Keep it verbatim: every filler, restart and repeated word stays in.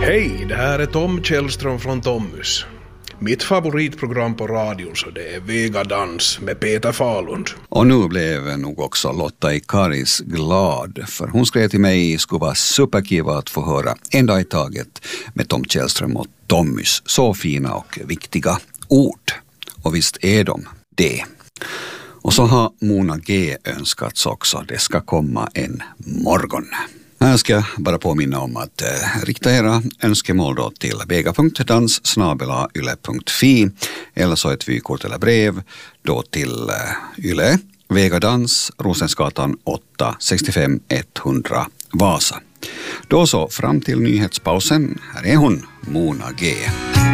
Hej, det här är Tom Källström från Tommys. Mitt favoritprogram på radion så det är Vega dans med Peter Falund. Och nu blev nog också Lotta Ikaris glad, för hon skrev till mig att det skulle vara superkiva att få höra en dag i taget med Tom Källström och Tommys så fina och viktiga ord. Och visst är de det. Och så har Mona G önskats också, det ska komma en morgon. Här ska jag bara påminna om att eh, rikta era önskemål då till vega punkt dans snabel-a yle punkt fi eller så ett vykort eller brev då till eh, Yle, Vega dans, Rosensgatan åtta, sextiofem etthundra Vasa. Då så, fram till nyhetspausen, här är hon, Mona G.